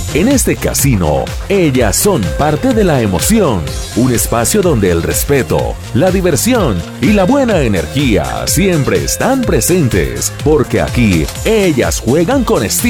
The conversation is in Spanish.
En este casino, ellas son parte de la emoción, un espacio donde el respeto, la diversión y la buena energía siempre están presentes, porque aquí ellas juegan con estilo.